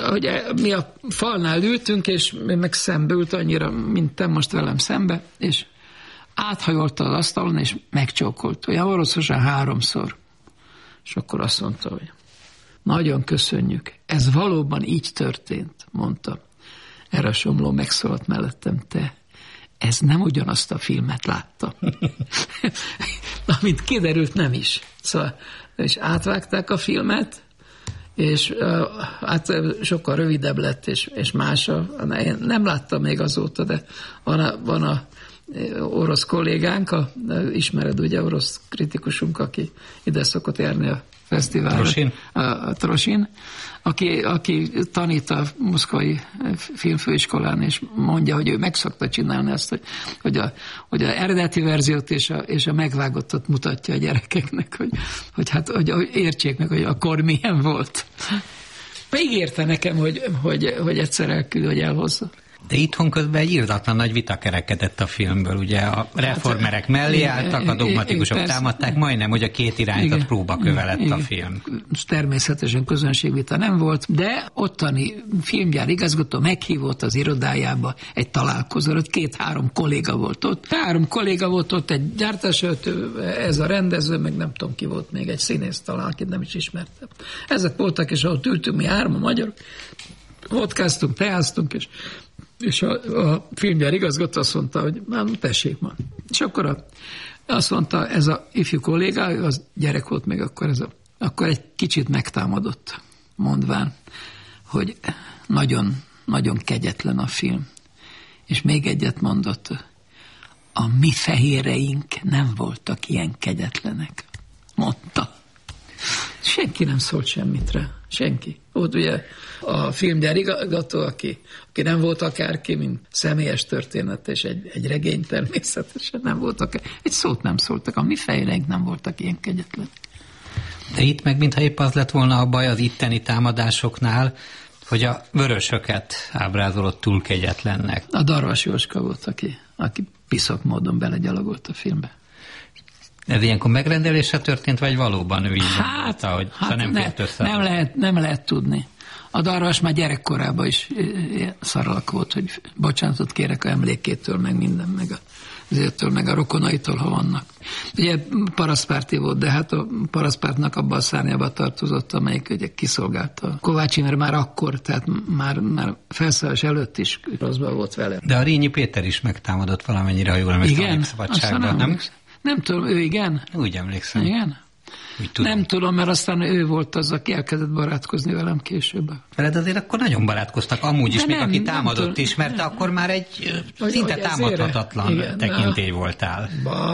hogy mi a falnál ültünk, és meg szembe ült annyira, mint te most velem szembe, és áthajolta az asztalon, és megcsókolt. Olyan oroszosan 3-szor. És akkor azt mondta, hogy nagyon köszönjük. Ez valóban így történt, mondta. Erre a Somló megszólalt mellettem, te, ez nem ugyanazt a filmet látta. Amint kiderült, nem is. Szóval, és átvágták a filmet, és hát sokkal rövidebb lett, és más. Én nem láttam még azóta, de van a orosz kollégánk, ismered ugye orosz kritikusunk, aki ide szokott járni a fesztiválra. Trosin? A Trosin, aki tanít a moszkvai filmfőiskolán, és mondja, hogy ő meg szokta csinálni azt, hogy a eredeti verziót és a megvágottat mutatja a gyerekeknek, hogy értsék meg, hogy akkor milyen volt. Ígérte nekem, hogy egyszer elküldi, hogy elhozza. De itthon közben egy irdatlan nagy vita kerekedett a filmből, ugye a reformerek mellé álltak, a dogmatikusok támadták, majdnem, hogy a két irányított próbaköve lett a film. Természetesen közönségvita nem volt, de ottani filmgyár igazgató meghívott az irodájába egy találkozóra, 2-3 kolléga volt ott. 3 kolléga volt ott, egy gyártásöltő, ez a rendező, meg nem tudom ki volt még, egy színész talán, akit nem is ismertem. Ezek voltak, és ott ültünk mi 3 magyarok, vodkáztunk, teáztunk, és a filmgyár igazgató azt mondta, hogy tessék ma. És akkor azt mondta, ez a ifjú kolléga, az gyerek volt még akkor egy kicsit megtámadott, mondván, hogy nagyon, nagyon kegyetlen a film. És még egyet mondott, a mi fehéreink nem voltak ilyen kegyetlenek, mondta. Senki nem szólt semmitre. Senki. Volt ugye a filmgyár igazgató, aki nem volt akárki, mint személyes történet, és egy regény természetesen nem volt akár. Egy szót nem szóltak. A mi fejreink nem voltak ilyen kegyetlen. De itt meg mintha épp az lett volna a baj az itteni támadásoknál, hogy a vörösöket ábrázolott túl kegyetlennek. A Darvas Jóska volt, aki piszok módon belegyalogolt a filmbe. Ez ilyenkor megrendelésre történt, vagy valóban ő így mondta, hogy nem fért össze? Nem lehet tudni. A Darvas már gyerekkorában is szaralak volt, hogy bocsánatot kérek a emlékétől, meg minden, meg azért meg a rokonaitól, ha vannak. Ugye parasztpárti volt, de hát a parasztpártnak abban a szárnyában tartozott, amelyik ugye kiszolgálta. Kovács Imre már akkor, tehát már felszállás előtt is rosszban volt vele. De a Rényi Péter is megtámadott valamennyire, ha jól emlékszem, szabadságban, nem? Nem tudom, ő igen? Úgy emlékszem. Igen? Nem tudom, mert aztán ő volt az, aki elkezdett barátkozni velem később. Veled azért akkor nagyon barátkoztak, amúgy is, még aki támadott is, mert akkor már egy szinte támadhatatlan tekintély voltál.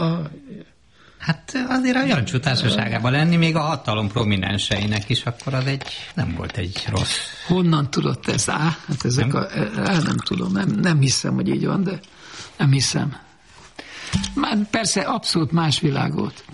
Hát azért a Jancsó társaságában lenni, még a hatalom prominenseinek is, akkor az nem volt egy rossz. Honnan tudott ez? Hát ezek nem tudom, nem hiszem, hogy így van, de nem hiszem. Már persze abszolút más világ volt.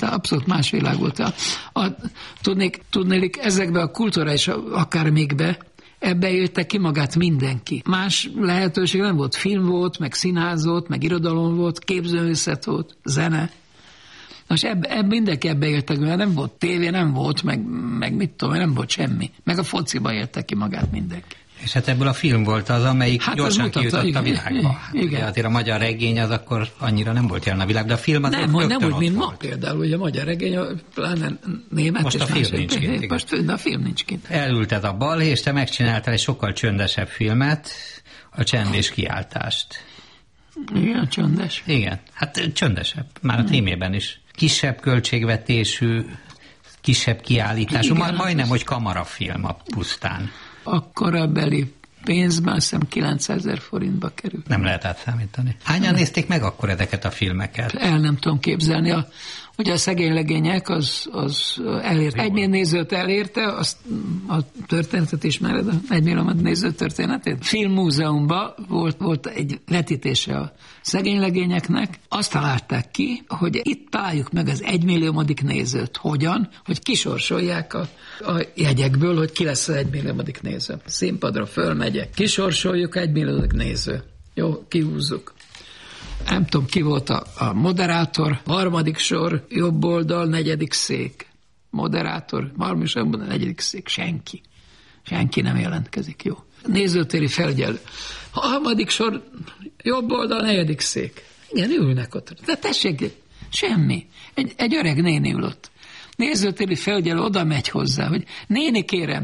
Tudnék, ezekbe a kulturális akármikbe, ebbe élte ki magát mindenki. Más lehetőség nem volt. Film volt, meg színház volt, meg irodalom volt, képzőművészet volt, zene. Most mindenki ebbe éltek, mert nem volt tévé, nem volt, meg mit tudom, nem volt semmi. Meg a fociba élte ki magát mindenki. És hát ebből a film volt az, amelyik gyorsan kijutott a világba. Igen. Azért a magyar regény az akkor annyira nem volt jelen a világban, de a film az nem úgy, mint ma például, hogy a magyar regény, pláne német. Most a film nincs kint. De a film nincs kint. Elült ez a balhé, és te megcsináltál egy sokkal csöndesebb filmet, a Csend és kiáltást. Igen, csöndes. Igen, hát csöndesebb, már a címében is. Kisebb költségvetésű, kisebb kiállítású, majdnem, hogy kamarafilm a pusztán. Akkorabeli pénzben, azt hiszem 900 000 forintba került. Nem lehet átszámítani. Hányan nézték meg akkor ezeket a filmeket? El nem tudom képzelni. Ugye a Szegény legények az elérte. 1 millió nézőt elérte, azt a történetet ismered, a 1 millió néző történetét. Filmmúzeumban volt egy vetítése a Szegény legényeknek. Azt találták ki, hogy itt találjuk meg az 1 milliómodik nézőt. Hogyan? Hogy kisorsolják a jegyekből, hogy ki lesz az 1 milliómodik néző. Színpadra fölmegyek, kisorsoljuk 1 milliómodik néző. Jó, kihúzzuk. Nem tudom, ki volt a moderátor, 3. sor, jobb oldal, 4. szék. Moderátor, 3. sorban, 4. szék, senki. Senki nem jelentkezik, jó. nézőtéri felügyelő. A harmadik sor, jobb oldal, 4. szék. Igen, ülnek ott. De tessék, semmi. Egy öreg néni ül ott. Nézőtéri felügyelő oda megy hozzá, hogy néni kérem,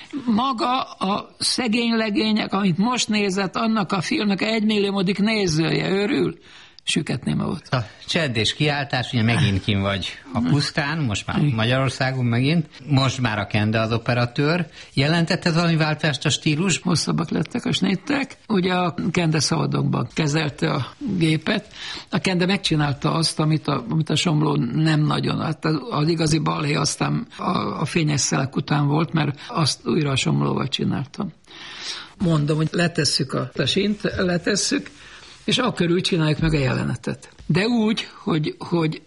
maga a szegény legények, amit most nézett, annak a filmnek 1 milliómodik nézője, örül? Süketném volt. A csend és kiáltás, ugye megint kim vagy a pusztán, most már Magyarországon megint, most már a Kende az operatőr. Jelentett ez valami változást a stílus? Hosszabbak lettek a snittek, ugye a Kende szabadokban kezelte a gépet. A Kende megcsinálta azt, amit a Somló nem nagyon. Hát az igazi balhé aztán a fényes szelek után volt, mert azt újra a Somlóval csináltam. Mondom, hogy letesszük a sint, letesszük, és akkörül csináljuk meg a jelenetet. De úgy, hogy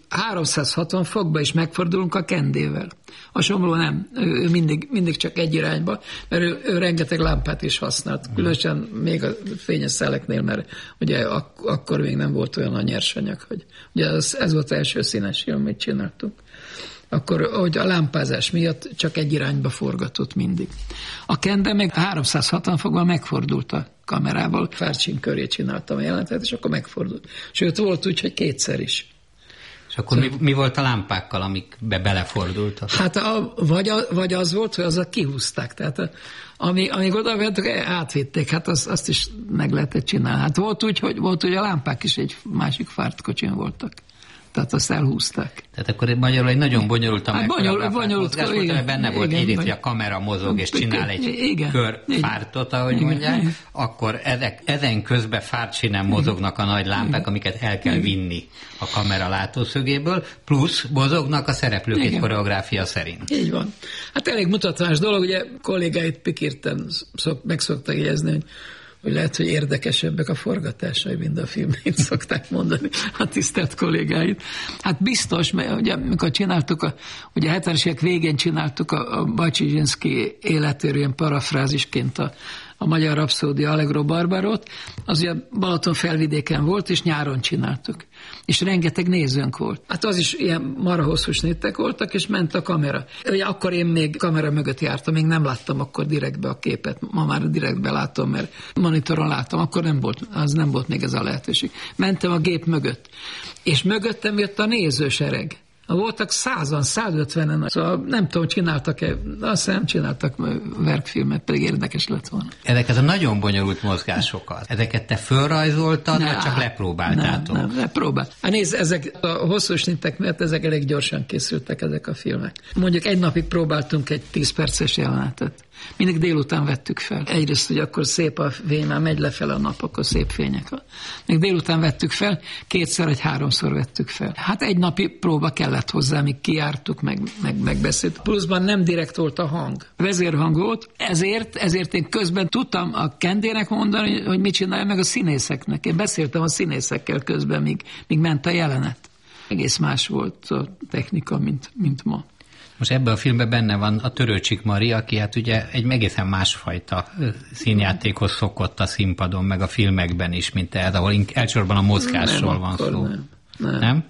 360 fokba is megfordulunk a Kendével. A Somló nem, ő mindig csak egy irányba, mert ő rengeteg lámpát is használt, különösen még a fényes szeleknél, mert ugye akkor még nem volt olyan a nyersanyag, hogy ugye ez volt az első színes film, amit csináltunk. Akkor, hogy a lámpázás miatt csak egy irányba forgatott mindig. A Kende meg 360 fokban megfordult a kamerával, Fárcsin köré csináltam a jelenetet, és akkor megfordult. Sőt, volt úgy, hogy 2-szer is. És akkor mi volt a lámpákkal, amikbe belefordultak? Hát vagy az volt, hogy azzal kihúzták. Tehát amíg oda vettek, átvitték, hát azt is meg lehetett csinálni. Hát volt úgy, hogy a lámpák is egy másik fártkocsin voltak. Tehát azt elhúzták. Tehát akkor magyarul egy nagyon bonyolultan bonyolult volt, benne volt egyrészt, hogy a kamera mozog és csinál egy körfártot, ahogy mondják, akkor ezen közben fártsinen mozognak a nagy lámpák, amiket el kell vinni a kamera látószögéből, plusz mozognak a szereplők egy koreográfia szerint. Így van. Hát elég mutatványos dolog, ugye kollégáit pikírten meg szoktak jegyezni, hogy lehet, hogy érdekesebbek a forgatásai, mint a filmét szokták mondani a tisztelt kollégáit. Hát biztos, mert ugye amikor csináltuk, ugye a 70-es évek végén csináltuk a Bajcsi-Zsinszky életéről ilyen parafrázisként a Magyar Rapszódia Allegro Barbarot, az ugye Balaton felvidéken volt, és nyáron csináltuk. És rengeteg nézőnk volt. Hát az is ilyen marha hosszú snittek voltak, és ment a kamera. Ugye akkor én még kamera mögött jártam, még nem láttam akkor direktbe a képet. Ma már direktbe látom, mert monitoron látom, akkor nem volt még ez a lehetőség. Mentem a gép mögött, és mögöttem jött a nézősereg. Voltak 100-an, 150-en, szóval nem tudom, csináltak-e, azt nem csináltak verkfilmet, pedig érdekes lett volna. Ezeket a nagyon bonyolult mozgásokat, ezeket te fölrajzoltad, vagy csak lepróbáltátok? Nem, lepróbált. Hát nézd, ezek a hosszú snittek miatt ezek elég gyorsan készültek ezek a filmek. Mondjuk egy napig próbáltunk egy 10 perces jelenetet. Mindig délután vettük fel. Egyrészt, hogy akkor szép a fény, már megy lefelé a nap, akkor szép fények. Még délután vettük fel, 2-szer vagy 3-szor vettük fel. Hát egy napi próba kellett hozzá, míg kijártuk, megbeszéltük. Pluszban nem direkt volt a hang. Vezérhang volt, ezért én közben tudtam a Kendének mondani, hogy mit csinálja meg a színészeknek. Én beszéltem a színészekkel közben, míg ment a jelenet. Egész más volt a technika, mint ma. Most ebben a filmben benne van a Törőcsik Mari, aki hát ugye egy egészen másfajta színjátékhoz szokott a színpadon, meg a filmekben is, mint ez, ahol elsősorban a mozgásról van szó. Nem?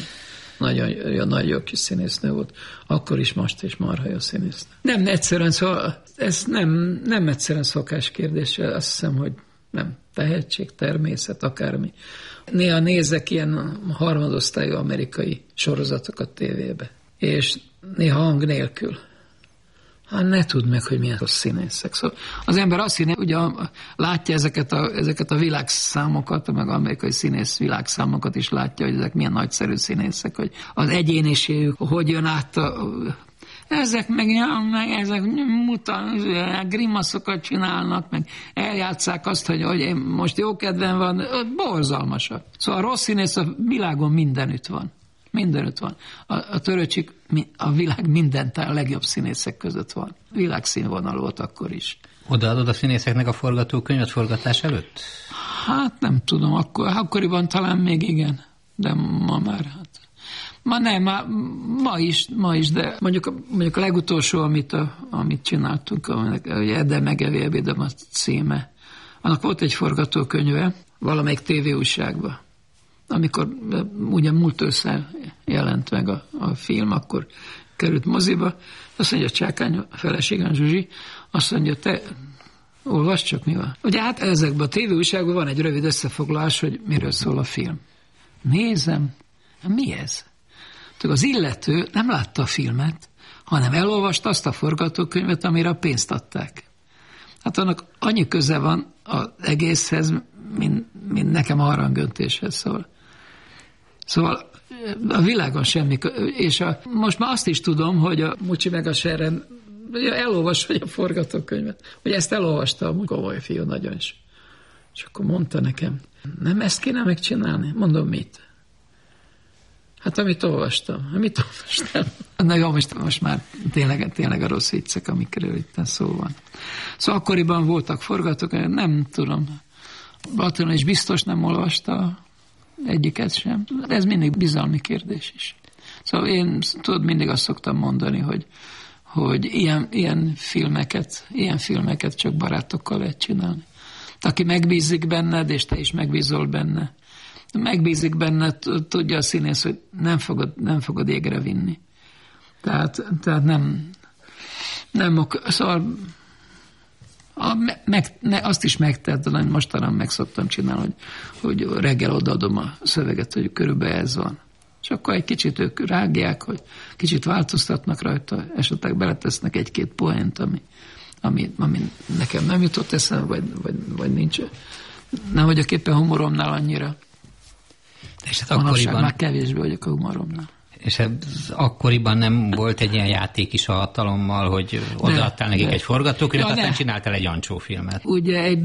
Nagyon jó kis színésznő volt. Akkor is, most is marha jó színésznő. Nem egyszerűen, szóval ez nem egyszerűen szokás kérdés, azt hiszem, hogy nem. Tehetség, természet, akármi. Néha nézek ilyen harmadosztályú amerikai sorozatokat tévébe, és néha hang nélkül. Hát ne tudd meg, hogy milyen rossz színészek. Szóval az ember azt hinné, ugye látja ezeket a világszámokat, meg amerikai színész világszámokat is látja, hogy ezek milyen nagyszerű színészek, hogy az egyéniségük, hogy jön át ezek grimaszokat csinálnak, meg eljátszák azt, hogy én most jó kedvem van, borzalmasak. Szóval a rossz színész a világon mindenütt van. Mindenütt van. A Törőcsik a világ mindent a legjobb színészek között van. Világszínvonal volt akkor is. Odaadod a színészeknek a forgatókönyvet forgatás előtt? Hát nem tudom, akkoriban talán még igen, de ma már hát. Ma is, de mondjuk a legutolsó, amit csináltunk, Ede megevi ebédem a címe. Annak volt egy forgatókönyve valamelyik tévéújságban. Amikor ugye múlt ősszel jelent meg a film, akkor került moziba, azt mondja Csákány, a feleségem Zsuzsi, azt mondja, Olvasd csak, mi van. Ugye hát ezekben a tévéújságban van egy rövid összefoglalás, hogy miről szól a film. Nézem, mi ez? Az illető nem látta a filmet, hanem elolvasta azt a forgatókönyvet, amire a pénzt adták. Hát annak annyi köze van az egészhez, mint nekem a harangöntéshez szól. Szóval a világon semmi, és most már azt is tudom, hogy a Mucsi meg a Seren elolvasva a forgatókönyvet, hogy ezt elolvasta a komoly fiú nagyon is. És akkor mondta nekem, nem ezt kéne megcsinálni? Mondom, mit? Hát amit olvastam. Na jó, most már tényleg a rossz viccek, amikről itt szó van. Szóval akkoriban voltak forgatókönyvek, nem tudom. Attila is biztos nem olvasta egyiket sem. De ez mindig bizalmi kérdés is. Szóval én mindig azt szoktam mondani, hogy ilyen filmeket csak barátokkal lehet csinálni. Aki megbízik benned, és te is megbízol benne, megbízik benne, tudja a színész, hogy nem fogod égre vinni. Tehát nem szóval azt is megtett, de mostanában meg szoktam csinálni, hogy reggel odaadom a szöveget, hogy körülbelül ez van. És akkor egy kicsit ők rágják, hogy kicsit változtatnak rajta, esetleg beletesznek egy-két poént, ami nekem nem jutott eszembe, vagy nincs. Nem vagyok éppen humoromnál annyira. És hát akkoriban már kevésbé vagyok a humoromnál. És akkoriban nem volt egy ilyen játék is a hatalommal, hogy odaadtál nekik egy forgatókönyvet, aztán csináltál egy Ancsó filmet. Ugye egy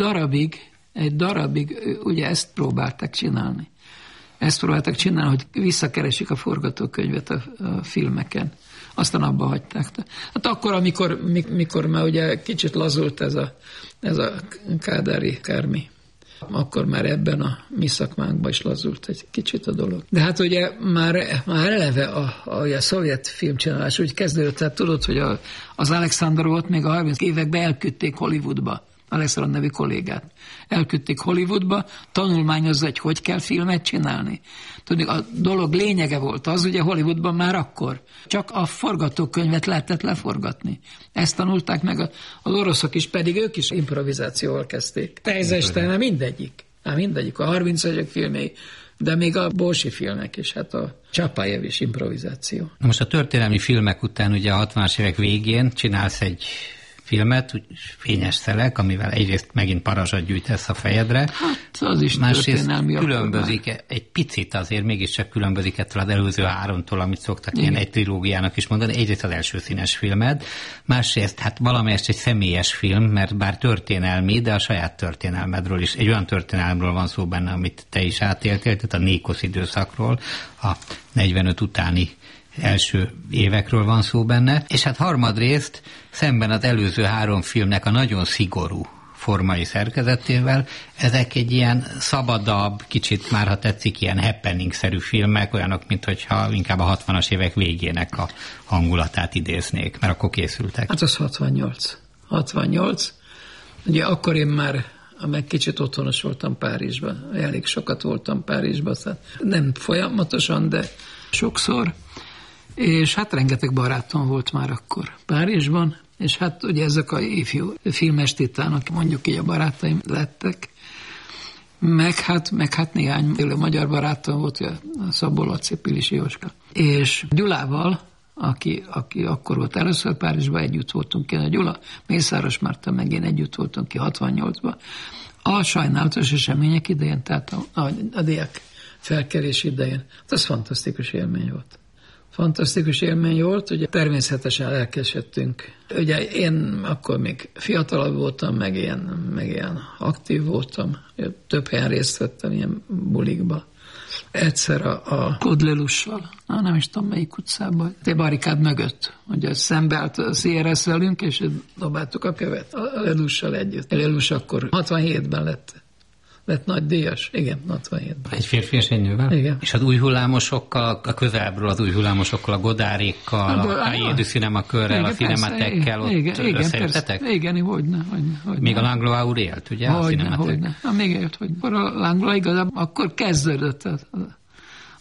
darabig ugye ezt próbálták csinálni. Ezt próbálták csinálni, hogy visszakeresik a forgatókönyvet a filmeken. Aztán abba hagyták. Hát akkor, amikor már ugye kicsit lazult ez a kádári kármi, akkor már ebben a mi szakmánkban is lazult egy kicsit a dolog. De hát ugye már eleve a szovjet filmcsinálás úgy kezdődött, tehát tudod, hogy az Alexandrovot még a 30 években elküldték Hollywoodba, Alexandrov nevű kollégát. Elküldték Hollywoodba, tanulmányozza, hogy kell filmet csinálni. Tudni, a dolog lényege volt az, ugye Hollywoodban már akkor csak a forgatókönyvet lehetett leforgatni. Ezt tanulták meg az oroszok is, pedig ők is improvizációval kezdték. Teljesen mindegyik. A 30-as filmei, de még a Borsi filmek is, hát a Csapájev is improvizáció. Na most a történelmi filmek után ugye a 60-as évek végén csinálsz egy filmet, Fényes szelek, amivel egyrészt megint parazsat gyűjtesz a fejedre. Hát az is történelmi. Különbözik egy picit azért, mégiscsak különbözik ettől az előző háromtól, amit szoktak ilyen egy trilógiának is mondani. Egyrészt az első színes filmed, másrészt hát valamelyest egy személyes film, mert bár történelmi, de a saját történelmedről is. Egy olyan történelmről van szó benne, amit te is átéltél, tehát a Nékosz időszakról, a 45 utáni első évekről van szó benne, és hát harmadrészt szemben az előző három filmnek a nagyon szigorú formai szerkezetével, ezek egy ilyen szabadabb, kicsit már, ha tetszik, ilyen happening-szerű filmek, olyanok, mintha inkább a 60-as évek végének a hangulatát idéznék, mert akkor készültek. Hát az 68. Ugye akkor én már meg kicsit otthonos voltam Párizsban. Elég sokat voltam Párizsban, nem folyamatosan, de sokszor. És hát rengeteg barátom volt már akkor Párizsban, és hát ugye ezek a ifjú filmes titánok, mondjuk így a barátaim lettek, meg hát néhány magyar barátom volt, a Szabó Laci, Pilisi Jóska. És Gyulával, aki akkor volt először Párizsban, együtt voltunk ki, a Gyula, Mészáros Márta, meg én együtt voltunk ki 68-ban. A sajnálatos események idején, tehát a diák felkerés idején. Ez fantasztikus élmény volt. Fantasztikus élmény volt, ugye természetesen elkesettünk. Ugye én akkor még fiatalabb voltam, meg ilyen aktív voltam. Több helyen részt vettem ilyen bulikba. Egyszer a Kodlelussal, nem is tudom melyik utcában, a barikád mögött. Ugye szembe állt a CRS velünk, és dobáltuk a követ a Lelussal együtt. Lelus akkor 67-ben lett nagy díjas. Igen, 67-ben. Egy férfi és egy nővel? Igen. És az új hullámosokkal, a közelebbről az új hullámosokkal, a Godárékkal, a Cahiers du Cinema körrel, a Cinematekkel ott összejöttetek? Igen, hogyne. Még a Langlois úr élt, ugye? Hogyne. Még élt, hogy a Langlois igazából akkor kezdődött.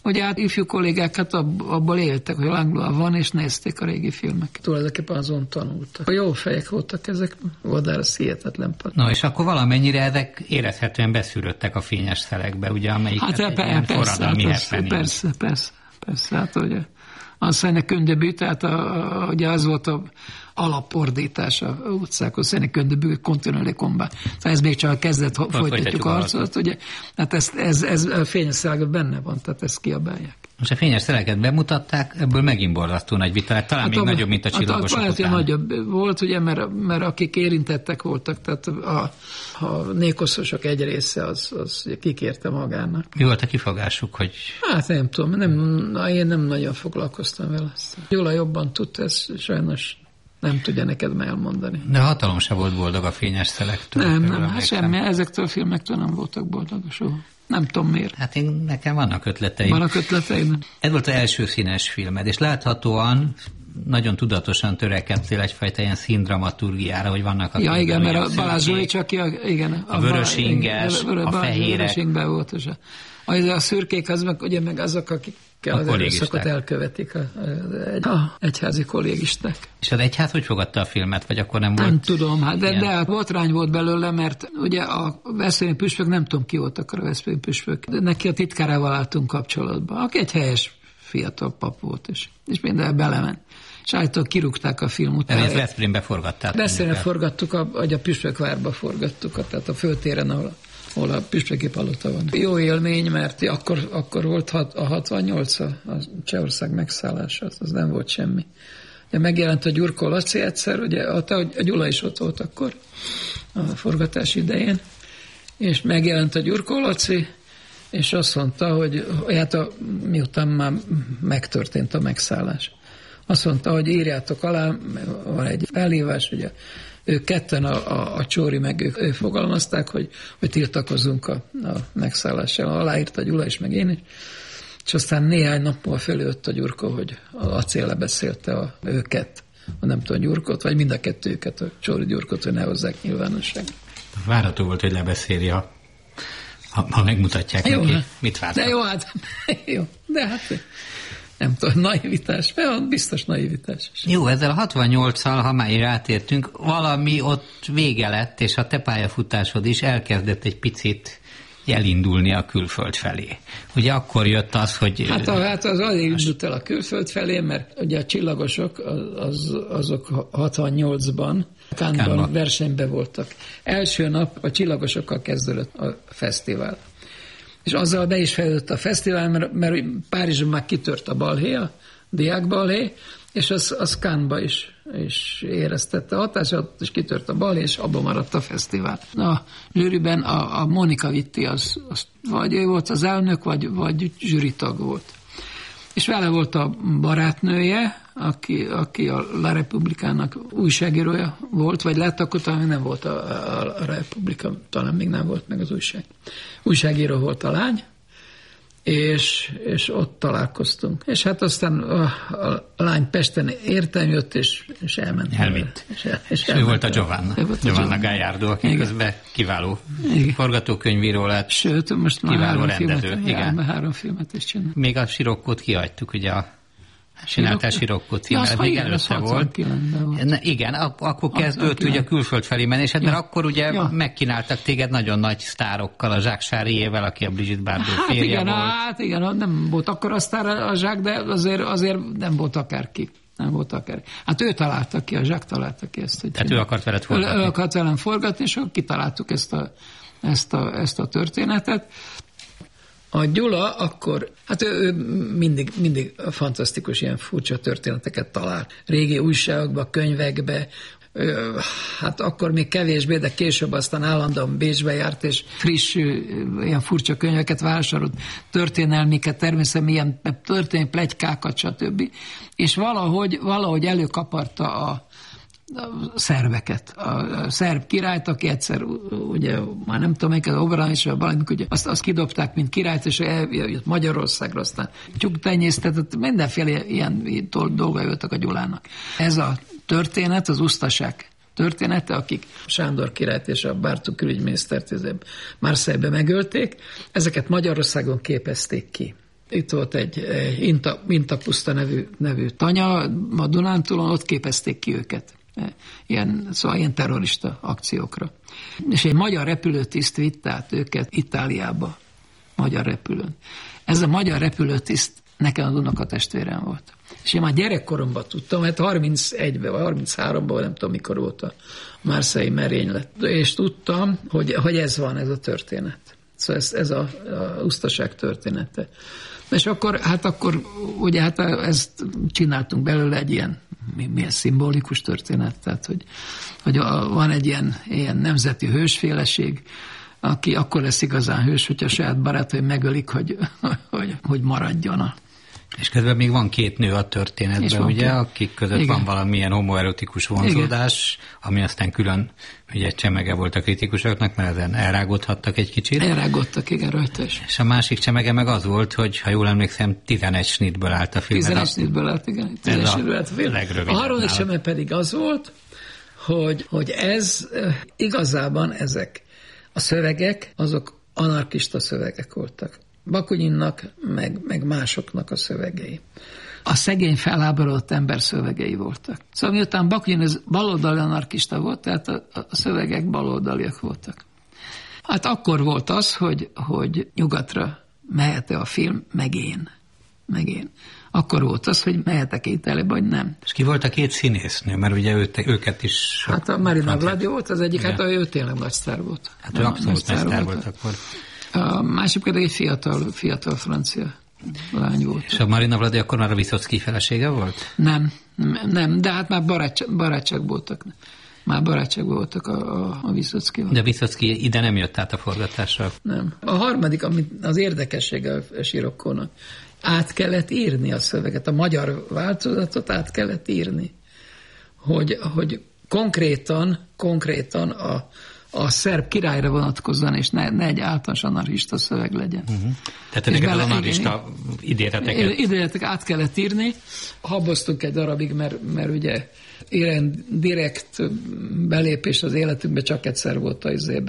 Ugye hát ifjú kollégák hát abból éltek, hogy Langlois van, és nézték a régi filmeket. Tulajdonképpen azon tanultak. A jó fejek voltak ezek, Vadász hihetetlen pat. No, és akkor valamennyire ezek érezhetően beszűrődtek a fényes szelekbe, ugye, amelyiket hát, egy ilyen forradalmi happening. Persze, hát ugye a Szene-Köndebű, tehát ugye az volt a alapordítás a utcákon, Szene-Köndebű, Continuele Combat. Tehát ez még csak kezdett, folytatjuk a harcot, ugye. Hát ez a fényes szelekben benne van, tehát ezt kiabálják. Most a fényes szeleket bemutatták, ebből megint borzasztó nagy vita, hát talán még nagyobb, mint a csillagosok után. Nagyobb volt, ugye, mert akik érintettek voltak, tehát a nékoszosok egy része az kikérte magának. Mi volt a kifogásuk, hogy... Hát nem tudom, én nem nagyon foglalkoztam vele. Gyula jobban tudta, ezt sajnos nem tudja neked elmondani. De a hatalom se volt boldog a fényes szelektől. Nem, hát semmi, ezektől a filmektől nem voltak boldogok soha. Nem tudom miért. Hát nekem vannak ötleteim. Vannak ötleteim? Ez volt az első színes filmed, és láthatóan nagyon tudatosan törekedtél egyfajta ilyen színdramaturgiára, hogy vannak a igen, mert a Balázs Zsoli csak a vörös inges, a fehérek. Vörös ingben volt, és a szürkék, az meg azok, akik az erőszakot elkövetik a egyházi kollégisták. És az egyház hogy fogadta a filmet, vagy akkor nem volt? Nem tudom, hát de botrány volt belőle, mert ugye a veszprémi püspök, nem tudom ki volt akkor a veszprémi püspök, de neki a titkárával álltunk kapcsolatba, aki egy helyes fiatal pap volt, és minden belement. És állítólag kirúgták a film után. Ezt Veszprémbe forgatták. Veszprémbe forgattuk, a Püspökvárba forgattuk, tehát a főtéren, ahol a püspöki palota van. Jó élmény, mert akkor volt a 68 a Csehország megszállása, az nem volt semmi. Ugye megjelent a Gyurkó Laci egyszer, ugye a Gyula is ott volt akkor a forgatás idején, és megjelent a Gyurkó Laci, és azt mondta, hogy hát miután már megtörtént a megszállás, azt mondta, hogy írjátok alá, van egy felhívás, ugye ők ketten, a Csóri meg ők fogalmazták, hogy tiltakozunk a megszállással. Aláírta Gyula is, meg én is. És aztán néhány nap múlva fölött a Gyurkó, hogy a cél beszélte őket, nem tudom, Gyurkót, vagy mind a kettőket, a Csóri Gyurkót, hogy ne hozzák nyilvánosságra. Várható volt, hogy lebeszéli, ha megmutatják jó, neki, mit vártak. De jó, hát jó, de hát nem tudom, naivitás, biztos naivitás. Jó, ezzel a 68-szal, ha már rátértünk, valami ott vége lett, és a te pályafutásod is elkezdett egy picit elindulni a külföld felé. Ugye akkor jött az, hogy... Hát az azért indult el a külföld felé, mert ugye a csillagosok azok 68-ban Cannes-ban versenyben voltak. Első nap a csillagosokkal kezdődött a fesztivál. És azzal be is fejlődött a fesztivál, mert Párizsban már kitört a balhé, a diákbalhé, és az Cannes-ba is éreztette a hatását, és kitört a balhé, és abban maradt a fesztivál. A zsűriben a Monika Vitti, az vagy ő volt az elnök, vagy zsűritag volt. És vele volt a barátnője, aki a La Repubblikának újságírója volt, vagy lett, akkor talán nem volt a Republika, talán még nem volt meg az újság. Újságíró volt a lány, és ott találkoztunk. És hát aztán a lány Pesten értem jött, és elment. Elment. És ő volt a Giovanna Gallardo, aki közben kiváló forgatókönyvíró lett. Sőt, most már kiváló rendező. Három filmet is csinál. Még a Sirokkót kihagytuk, ugye csináltál Sirokkót címet, még előtte volt. Igen, akkor kezdődött ugye a külföld felé menésed, mert akkor ugye megkínáltak téged nagyon nagy sztárokkal, a Jacques Charrier-vel, aki a Brigitte Bardot férje volt. Hát igen, nem volt akkor a sztár a Jacques, de azért nem volt akárki. Nem volt akár. Hát ő találta ki, a Jacques találta ki ezt. Tehát ő akart veled forgatni. Ő akart velem forgatni, és akkor kitaláltuk ezt a történetet. A Gyula akkor, hát ő mindig fantasztikus ilyen furcsa történeteket talál. Régi újságokba, könyvekbe, hát akkor még kevésbé, de később aztán állandóan Bécsbe járt, és friss, ilyen furcsa könyveket vásárolt, történelmiket, természetesen ilyen történelmi pletykákat, stb. És valahogy előkaparta a szerveket. A szerb királyt, aki egyszer, ugye, már nem tudom, melyiket, Oberán, valamikor ugye azt kidobták, mint királyt, és eljött Magyarországra, aztán tyúktenyésztetett, mindenféle ilyen dolgai voltak a Gyulának. Ez a történet, az usztaság története, akik Sándor királyt és a Bártó külügyminisztert Marseille-be megölték, ezeket Magyarországon képezték ki. Itt volt egy Intapuszta nevű tanya, a Dunántúlon, ott képezték ki őket. Ilyen terrorista akciókra. És egy magyar repülőtiszt vitt át őket Itáliába, magyar repülőn. Ez a magyar repülőtiszt nekem az unokatestvérem volt. És én már gyerekkoromban tudtam, mert 31-ben vagy 33-ban, nem tudom mikor volt a Marseille merénylet. És tudtam, hogy ez van, ez a történet. Szóval ez a usztaság története. És akkor ugye ezt csináltunk belőle egy ilyen milyen szimbolikus történet, tehát hogy van egy ilyen nemzeti hősféleség, aki akkor lesz igazán hős, hogyha a saját barátai megölik, hogy maradjon. És közben még van 2 nő a történetben, ugye, akik között van valamilyen homoerotikus vonzódás, ami aztán külön ugye csemege volt a kritikusoknak, mert ezen elrágódhattak egy kicsit. Elrágódtak, igen, rajta is. És a másik csemege meg az volt, hogy ha jól emlékszem, 11 snitből állt a film. 11 snitből állt, igen. 11 snitből állt a film. A harmadik cseme pedig az volt, hogy ez igazában ezek a szövegek, azok anarchista szövegek voltak. Bakuninnak, meg másoknak a szövegei. A szegény felháborodott ember szövegei voltak. Szóval miután Bakunin az baloldali anarchista volt, tehát a szövegek baloldaliak voltak. Hát akkor volt az, hogy nyugatra mehet-e a film, meg én. Akkor volt az, hogy mehetek Itáliába, vagy nem. És ki volt a 2 színésznő? Mert ugye őket is... Hát a Marina Vladi volt az egyik, hát ő tényleg nagy sztár volt. Hát ő abszolút nagy sztár volt akkor. A másik pedig egy fiatal francia lány volt. És a Marina Vladi akkor már a Viszocki felesége volt? Nem, de hát már barátság voltak. Már barátságban voltak a Viszockival. De Viszocki ide nem jött át a forgatásra? Nem. A harmadik, ami az érdekessége a Sirokkónak, át kellett írni a szöveget, a magyar változatot át kellett írni, hogy konkrétan a szerb királyra vonatkozzon, és ne egy általános anarchista szöveg legyen. Tehát ezeket az anarchista idézeteket át kellett írni. Haboztunk egy darabig, mert ugye ilyen direkt belépés az életünkbe csak egyszer volt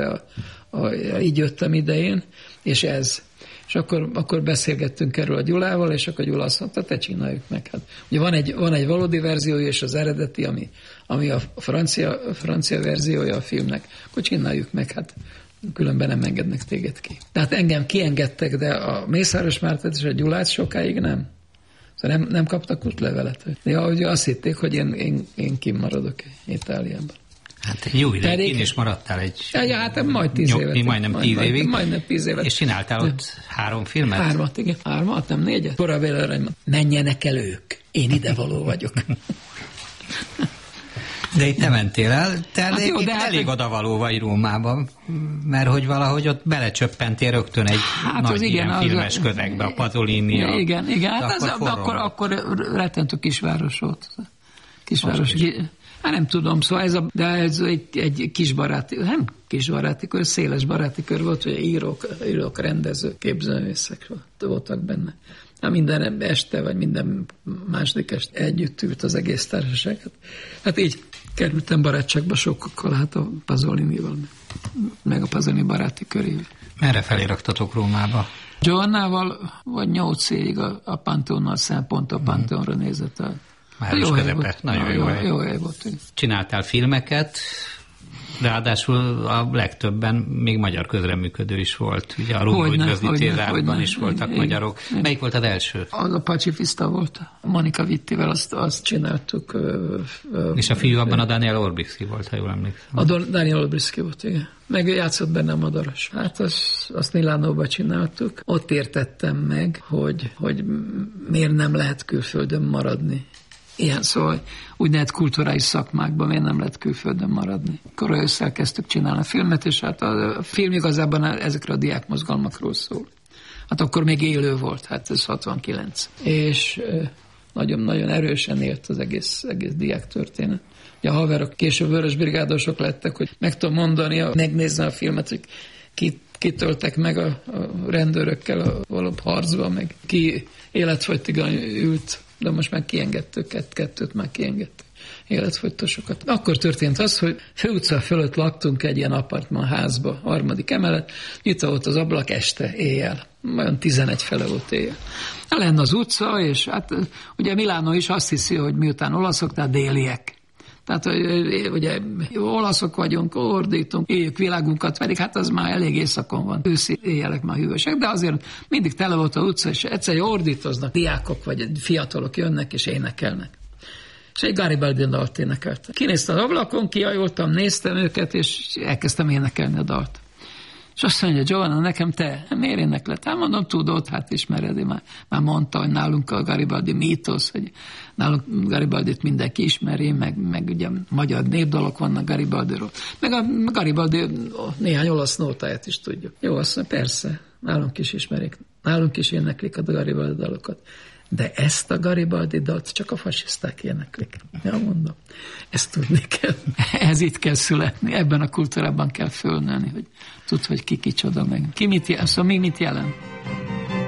így jöttem idején, és ez. És akkor beszélgettünk erről a Gyulával, és akkor Gyula azt mondta, te csináljuk meg. Hát, ugye van egy valódi verziója, és az eredeti, ami a francia verziója a filmnek, akkor csináljuk meg, hát különben nem engednek téged ki. Tehát engem kiengedtek, de a Mészáros Mártát és a Gyulát sokáig nem. Szóval nem kaptak útlevelet. Ja, ugye azt hitték, hogy én kimaradok Itáliában. Hát jó ideig, én is maradtál egy... Hát majd 10 évet. Majdnem 10 évig. Majdnem 10 évet. És csináltál ott 3 filmet? 3, igen. 3, nem 4. Korabélre menjenek el ők. Én idevaló vagyok. De itt nem mentél el, te elég odavaló vagy Rómában, mert hogy valahogy ott belecsöppentél rögtön egy nagy ilyen filmes közegbe, a Pasolini. Igen. Hát akkor rettentő kisváros volt. Kisváros. Hát nem tudom, szóval ez egy kis baráti, nem kis baráti kör, széles baráti kör volt, hogy írók, rendezők, képzőművészek voltak benne. Hát minden este, vagy minden második este együtt ült az egész társaság. Hát így kerültem barátságba sokkal, hát a Pasolinival, meg a Pasolini baráti körével. Merre felé raktatok Rómába? Giovannával, vagy 8 évig a Pantheonnal szempont a Pantheonra nézett el. Már is közepe. Nagyon jó hely volt. Csináltál filmeket, ráadásul a legtöbben még magyar közreműködő is volt. Ugye a Róma üdvözli Cézárban is voltak magyarok. Melyik volt az első? Az a Pacifista volt. Monika Wittivel azt csináltuk. És a fiú abban a Daniel Orbisky volt, ha jól emlékszem. A Daniel Orbisky volt, igen. Meg játszott benne a Madaras. Hát azt Milánóban csináltuk. Ott értettem meg, hogy miért nem lehet külföldön maradni. Ilyen, szóval úgynevezett kulturális szakmákban miért nem lehet külföldön maradni. Akkor ősszel kezdtük csinálni a filmet, és hát a film igazában ezekre a diákmozgalmakról szól. Hát akkor még élő volt, hát ez 69. És nagyon-nagyon erősen élt az egész diák történet. A haverok később vörösbrigádosok lettek, hogy meg tudom mondani, megnézni a filmet, hogy kitöltek meg a rendőrökkel a valóbb harcba, meg ki életfogytiglan ült, de most már kiengedtük, 2 már kiengedtük. életfogytosokat. Akkor történt az, hogy főutca fölött laktunk egy ilyen apartmanházba, 3. emelet, nyitva volt az ablak este, éjjel. Olyan 11 fele volt éjjel. Lenne az utca, és hát ugye Milánó is azt hiszi, hogy miután olaszok, tehát déliek. Tehát, ugye olaszok vagyunk, ordítunk, éljük világunkat, pedig hát az már elég éjszakon van. Őszi éjjelek már hűvösek, de azért mindig tele volt az utca, és egyszer ordítoznak, diákok vagy fiatalok jönnek és énekelnek. És egy Garibaldi dalt énekeltek. Kinéztem az ablakon, kiajoltam, néztem őket, és elkezdtem énekelni a dalt. És azt mondja, Giovanna, nekem te miért énekled? Hát mondom, tudod, hát ismered, már mondta, hogy nálunk a Garibaldi mítosz, hogy nálunk Garibaldit mindenki ismeri, meg ugye magyar népdalok vannak Garibaldiról. Meg a Garibaldi néhány olasz nótáját is tudjuk. Jó, azt mondja, persze, nálunk is ismerik, nálunk is éneklik a Garibaldi dalokat. De ezt a Garibaldi dalt csak a fasiszták éneklik. Ja, mondom. Ezt tudni kell. Ez itt kell születni. Ebben a kultúrában kell fölnőni, hogy tudd, hogy ki kicsoda meg. Ki mit jelent. Szóval még mit jelent?